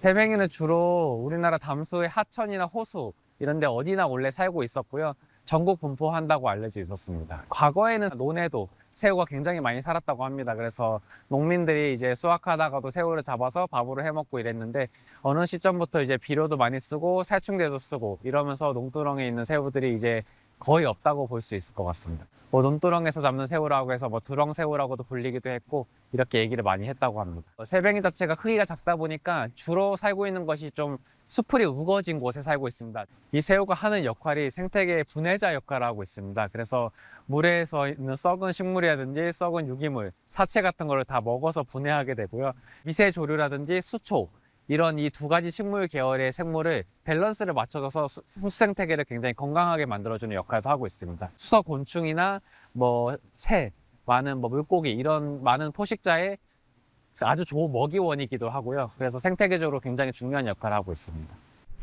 새뱅이는 주로 우리나라 담수의 하천이나 호수 이런 데 어디나 원래 살고 있었고요. 전국 분포한다고 알려져 있었습니다. 과거에는 논에도 새우가 굉장히 많이 살았다고 합니다. 그래서 농민들이 이제 수확하다가도 새우를 잡아서 밥으로 해 먹고 이랬는데 어느 시점부터 이제 비료도 많이 쓰고 살충제도 쓰고 이러면서 농두렁에 있는 새우들이 이제 거의 없다고 볼 수 있을 것 같습니다. 뭐 논두렁에서 잡는 새우라고 해서 뭐 두렁새우라고도 불리기도 했고 이렇게 얘기를 많이 했다고 합니다. 새뱅이 자체가 크기가 작다 보니까 주로 살고 있는 것이 좀 수풀이 우거진 곳에 살고 있습니다. 이 새우가 하는 역할이 생태계의 분해자 역할을 하고 있습니다. 그래서 물에서 있는 썩은 식물이라든지 썩은 유기물, 사체 같은 거를 다 먹어서 분해하게 되고요. 미세조류라든지 수초 이런 이 두 가지 식물 계열의 생물을 밸런스를 맞춰줘서 수생태계를 굉장히 건강하게 만들어주는 역할도 하고 있습니다. 수서 곤충이나 뭐 새, 많은 뭐 물고기 이런 많은 포식자의 아주 좋은 먹이원이기도 하고요. 그래서 생태계적으로 굉장히 중요한 역할을 하고 있습니다.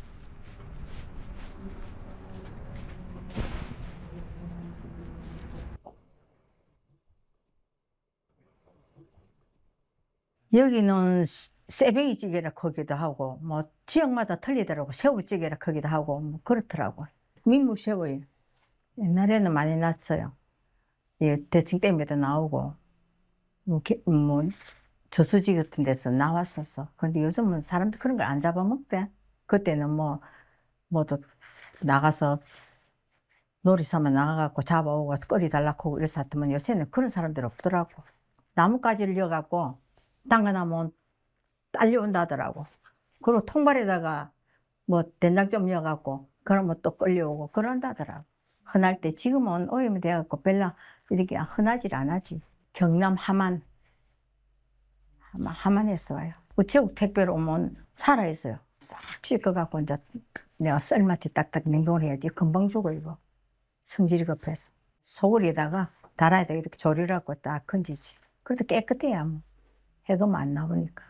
여기는 새뱅이찌개라 크기도 하고 뭐 지역마다 틀리더라고. 새우찌개라 크기도 하고 뭐 그렇더라고. 민물새우예요. 옛날에는 많이 났어요. 예, 대칭댐에도 나오고 뭐 저수지 같은 데서 나왔었어. 근데 요즘은 사람들 그런 걸 안 잡아먹대. 그때는 뭐도 나가서 놀이삼아 나가갖고 잡아오고 끓이 달라고 하고 이래서 하더만 요새는 그런 사람들 없더라고. 나뭇가지를 여갖고 담가놓으면 딸려온다더라고. 그리고 통발에다가 뭐 된장 좀 넣어갖고 그러면 또 끌려오고 그런다더라고. 흔할 때 지금은 오염이 돼갖고 별로 이렇게 흔하질 않아지. 경남 함안에서 와요. 우체국 택배로 오면 살아있어요. 싹 씻어갖고 이제 내가 썰마치 딱딱 냉동을 해야지. 금방 죽어 이거. 성질이 급해서. 소금에다가 달아야 돼. 이렇게 조리를 하고 딱 건지지. 그래도 깨끗해야 뭐. 해금 안 나오니까.